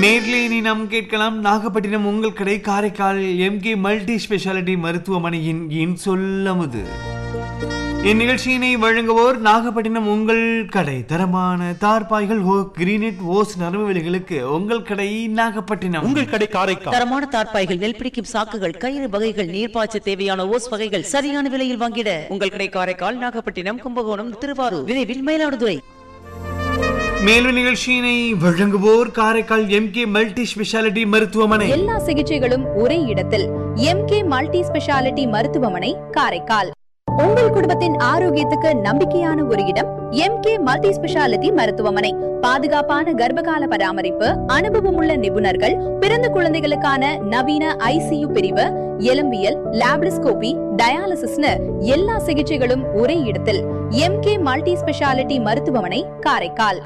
நேர்லே இனி நாம் கேட்கலாம். நாகப்பட்டினம் உங்கள் கடை காரைக்கால் எம்கே மல்டி ஸ்பெஷாலிட்டி மருத்துவமனையின் இன்சொல்லமுது. இந்நிகழ்ச்சியினை வழங்குவோர் நாகப்பட்டினம் உங்கள் கடை. தரமான தார்பாய்கள் கிரீனெட் ஓஸ் நரம்புவெளிகளுக்கு உங்கள் கடை நாகப்பட்டினம். உங்கள் கடை காரைக்கால். தரமான தார்பாய்கள், நெல் பிடிக்கும் சாக்குகள், கயிறு வகைகள், நீர்ப்பாய்ச்ச தேவையான ஓஸ் வகைகள் சரியான விலையில் வாங்கிட உங்கள் கடை காரைக்கால், நாகப்பட்டினம், கும்பகோணம், திருவாரூர், விரைவில் மயிலாடுதுறை. மேலும் நிகழ்ச்சியினை வழங்குவோர் காரைக்கால் எம்கே மல்டி ஸ்பெஷாலிட்டி மருத்துவமனை. எல்லா சிகிச்சைகளும் ஒரே இடத்தில் எம்கே மல்டி ஸ்பெஷாலிட்டி மருத்துவமனை காரைக்கால். உங்கள் குடும்பத்தின் ஆரோக்கியத்துக்கு நம்பிக்கையான ஒரு இடம் எம்கே மல்டி ஸ்பெஷாலிட்டி மருத்துவமனை. பாதுகாப்பான கர்ப்பகால பராமரிப்பு, அனுபவமுள்ள நிபுணர்கள், பிறந்த குழந்தைகளுக்கான நவீன ஐசியு பிரிவு, எலும்பியல், லாப்ரிஸ்கோபி, டயாலிசிஸ்னு எல்லா சிகிச்சைகளும் ஒரே இடத்தில் எம்கே மல்டி ஸ்பெஷாலிட்டி மருத்துவமனை காரைக்கால்.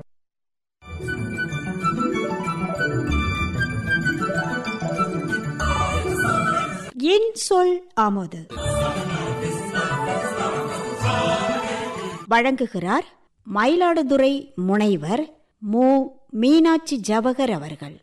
என் சொல் ஆமோது வழங்குகிறார் மயிலாடுதுறை முனைவர் மு மீனாட்சி ஜவஹர் அவர்கள்.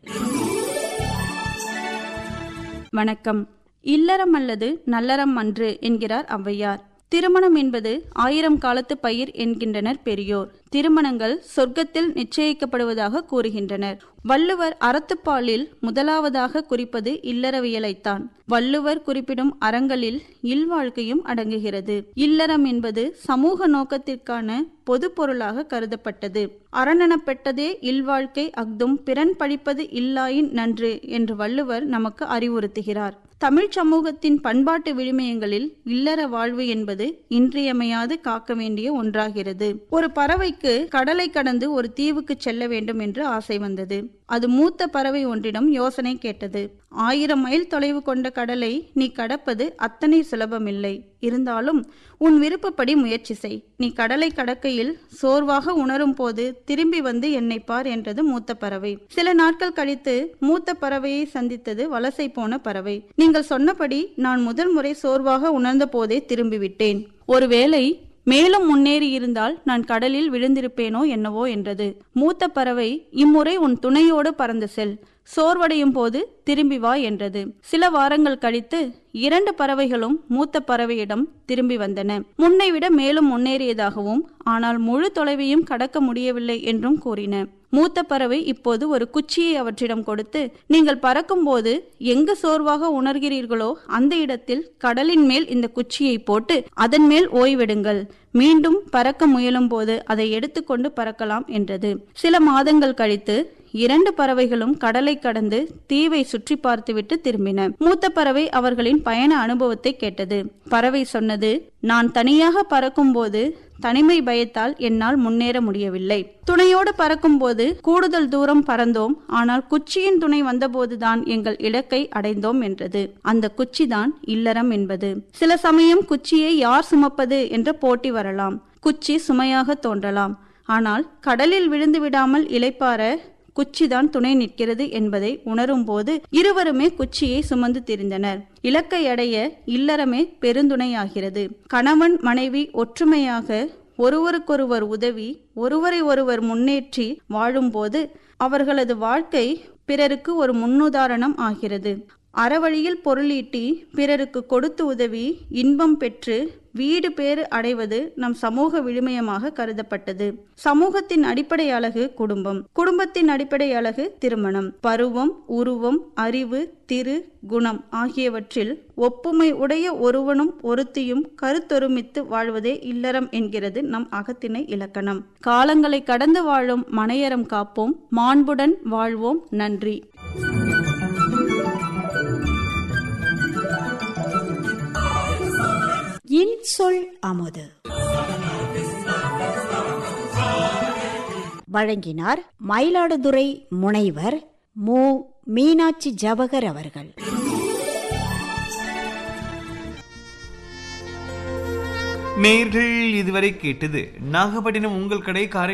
வணக்கம். இல்லறம் அல்லது நல்லறம் அன்று என்கிறார் ஔவையார். திருமணம் என்பது 1000 காலத்து பயிர் என்கின்றனர் பெரியோர். திருமணங்கள் சொர்க்கத்தில் நிச்சயிக்கப்படுவதாக கூறுகின்றனர். வள்ளுவர் அறத்துப்பாலில் முதலாவதாக குறிப்பது இல்லறவியலைத்தான். வள்ளுவர் குறிப்பிடும் அறங்களில் இல்வாழ்க்கையும் அடங்குகிறது. இல்லறம் என்பது சமூக நோக்கத்திற்கான பொது பொருளாக கருதப்பட்டது. அரணெனப்பெட்டதே இல்வாழ்க்கை அஃதும் பிறன் பழிப்பது இல்லாயின் நன்று என்று வள்ளுவர் நமக்கு அறிவுறுத்துகிறார். தமிழ் சமூகத்தின் பண்பாட்டு விழுமியங்களில் இல்லற வாழ்வு என்பது இன்றியமையாது காக்க வேண்டிய ஒன்றாகிறது. ஒரு பறவைக்கு கடலை கடந்து ஒரு தீவுக்கு செல்ல வேண்டும் என்று ஆசை வந்தது. அது மூத்த பறவை ஒன்றிடம் யோசனை கேட்டது. 1000 மைல் தொலைவு கொண்ட கடலை நீ கடப்பது அத்தனை சுலபமில்லை. இருந்தாலும் உன் விருப்பப்படி முயற்சி செய். நீ கடலை கடக்கையில் சோர்வாக உணரும் போது திரும்பி வந்து என்னை பார் என்றது மூத்த பறவை. சில நாட்கள் கழித்து மூத்த பறவையை சந்தித்தது வலசை போன பறவை. நீங்கள் சொன்னபடி நான் முதல் முறை சோர்வாக உணர்ந்த போதே திரும்பிவிட்டேன். ஒருவேளை மேலும் முன்னேறி இருந்தால் நான் கடலில் விழுந்திருப்பேனோ என்னவோ என்றது. மூத்த பறவை இம்முறை உன் துணையோடு பறந்து செல், சோர்வடையும் போது திரும்பி வா என்றது. சில வாரங்கள் கழித்து 2 பறவைகளும் மூத்த பறவையிடம் திரும்பி வந்தன. முன்னை விட மேலும் முன்னேறியதாகவும் ஆனால் முழு தொலைவையும் கடக்க முடியவில்லை என்றும் கூறின. மூத்த பறவை இப்போது ஒரு குச்சியை அவற்றிடம் கொடுத்து, நீங்கள் பறக்கும் போது எங்கு சோர்வாக உணர்கிறீர்களோ அந்த இடத்தில் கடலின் மேல் இந்த குச்சியை போட்டு அதன் மேல் ஓய்வெடுங்கள். மீண்டும் பறக்க முயலும் போது அதை எடுத்துக்கொண்டு பறக்கலாம் என்றது. சில மாதங்கள் கழித்து 2 பறவைகளும் கடலை கடந்து தீவை சுற்றி பார்த்துவிட்டு திரும்பின. மூத்த பறவை அவர்களின் பயண அனுபவத்தை கேட்டது. பறவை சொன்னது, நான் தனியாக பறக்கும் போது தனிமை பயத்தால் என்னால் முன்னேற முடியவில்லை. துணையோடு பறக்கும் போது கூடுதல் தூரம் பறந்தோம். ஆனால் குச்சியின் துணை வந்தபோதுதான் எங்கள் இலக்கை அடைந்தோம் என்றது. அந்த குச்சிதான் இல்லறம் என்பது. சில சமயம் குச்சியை யார் சுமப்பது என்ற போட்டி வரலாம். குச்சி சுமையாக தோன்றலாம். ஆனால் கடலில் விழுந்து விடாமல் இளைப்பாற குச்சிதான் துணை நிற்கிறது என்பதை உணரும் போது இருவருமே குச்சியை சுமந்து திரிந்தனர். இலக்கை அடைய இல்லறமே பெருந்துணையாகிறது. கணவன் மனைவி ஒற்றுமையாக ஒருவருக்கொருவர் உதவி ஒருவரை ஒருவர் முன்னேற்றி வாழும்போது அவர்களது வாழ்க்கை பிறருக்கு ஒரு முன்னுதாரணம் ஆகிறது. அறவழியில் பொருளீட்டி பிறருக்கு கொடுத்து உதவி இன்பம் பெற்று வீடு பேறு அடைவது நம் சமூக விழுமியமாக கருதப்பட்டது. சமூகத்தின் அடிப்படை அழகு குடும்பம். குடும்பத்தின் அடிப்படை அழகு திருமணம். பருவம், உருவம், அறிவு, திரு, குணம் ஆகியவற்றில் ஒப்புமை உடைய ஒருவனும் ஒருத்தியும் கருத்தொருமித்து வாழ்வதே இல்லறம் என்கிறது நம் அகத்திணை இலக்கணம். காலங்களை கடந்து வாழும் மனையறம் காப்போம், மாண்புடன் வாழ்வோம். நன்றி. என் சொல் ஆமோது வழங்கினார் மயிலாடுதுறை முனைவர் மு மீனாட்சி ஜவஹர் அவர்கள். நேயர்கள் இதுவரை கேட்டது நாகப்பட்டினம் உங்கள் கடை காரை